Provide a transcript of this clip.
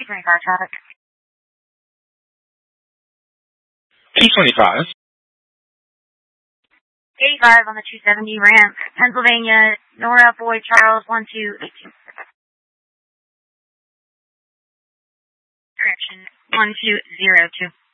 225 traffic. 225. 85 on the 270 ramp, Pennsylvania, Nora, Boy, Charles, 1282. Correction, 1202.